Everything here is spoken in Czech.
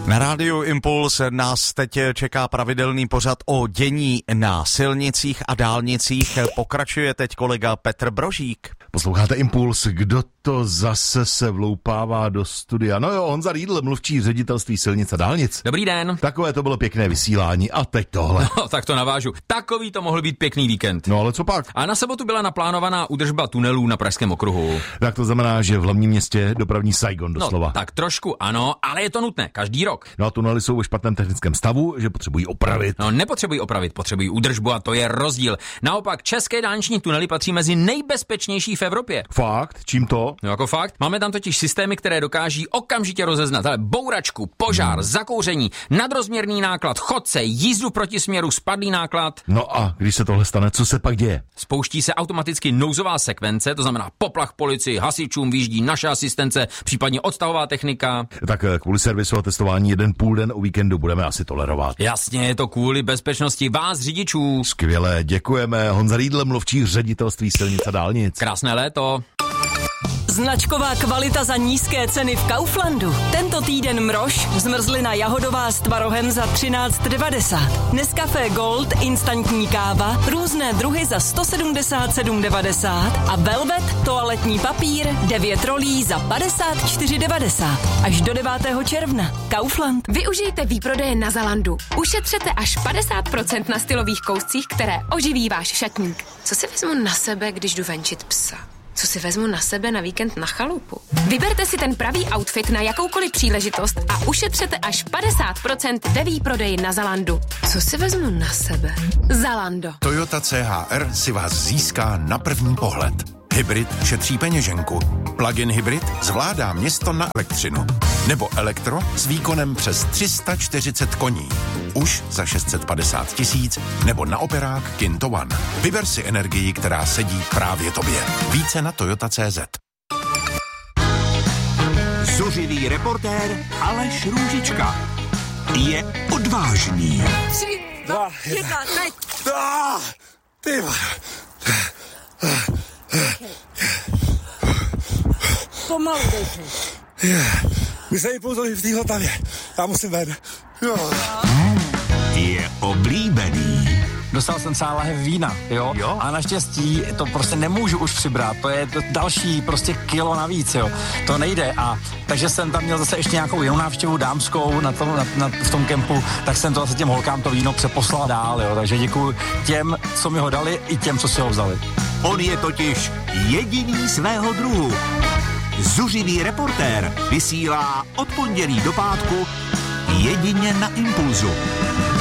Na rádiu Impuls nás teď čeká pravidelný pořad o dění na silnicích a dálnicích. Pokračuje teď kolega Petr Brožík. Posloucháte Impuls, kdo to zase se vloupává do studia? No jo, Honza Riedl, mluvčí Ředitelství silnic a dálnic. Dobrý den. Takové to bylo pěkné vysílání a teď tohle. No, tak to navážu. Takový to mohl být pěkný víkend. No ale co pak? A na sobotu byla naplánovaná údržba tunelů na Pražském okruhu. Tak to znamená, že v hlavním městě dopravní Saigon doslova. No, tak trošku ano, ale je to nutné, každý rok. No a tunely jsou ve špatném technickém stavu, že potřebují opravit. No, nepotřebují opravit, potřebují údržbu a to je rozdíl. Naopak, české dálniční tunely patří mezi nejbezpečnější v Evropě. Fakt? Čím to? No jako fakt. Máme tam totiž systémy, které dokáží okamžitě rozeznat bouračku, požár, zakouření, nadrozměrný náklad, chodce, jízdu v protisměru, spadlý náklad. No a když se tohle stane, co se pak děje? Spouští se automaticky nouzová sekvence, to znamená poplach policii, hasičům, výjíždí naše asistence, případně odstavová technika. Tak kvůli servisu a testování 1,5 den o víkendu budeme asi tolerovat. Jasně, je to kvůli bezpečnosti vás, řidičů. Skvěle, děkujeme. Honza Riedl, mluvčí Ředitelství silnic a dálnic. Krásné léto. Značková kvalita za nízké ceny v Kauflandu. Tento týden mrož, zmrzlina jahodová s tvarohem za 13,90. Nescafé Gold, instantní káva, různé druhy za 177,90 a Velvet, toaletní papír, 9 rolí za 54,90. Až do 9. června. Kaufland. Využijte výprodeje na Zalandu. Ušetřete až 50% na stylových kouscích, které oživí váš šatník. Co si vezmu na sebe, když jdu venčit psa? Co si vezmu na sebe na víkend na chalupu? Vyberte si ten pravý outfit na jakoukoliv příležitost a ušetřete až 50% ve výprodeji na Zalandu. Co si vezmu na sebe? Zalando. Toyota CHR si vás získá na první pohled. Hybrid šetří peněženku. Plug-in hybrid zvládá město na elektřinu. Nebo elektro s výkonem přes 340 koní. Už za 650 000 nebo na operák Kinto One. Vyber si energii, která sedí právě tobě. Více na Toyota.cz. Zuřivý reportér Aleš Růžička je odvážný. 3, 2, 1, teď! Ty Pomalu dejte. my se jí pouzoli v té hotavě. Já musím ven. Je oblíbený. Dostal jsem celá lahev vína, jo? A naštěstí to prostě nemůžu už přibrat, to je další prostě kilo navíc, jo? To nejde takže jsem tam měl zase ještě nějakou jinou návštěvu dámskou v tom kempu, tak jsem to zase těm holkám to víno přeposlal dál, jo? Takže děkuji těm, co mi ho dali, i těm, co si ho vzali. On je totiž jediný svého druhu. Zuřivý reportér vysílá od pondělí do pátku jedině na Impulzu.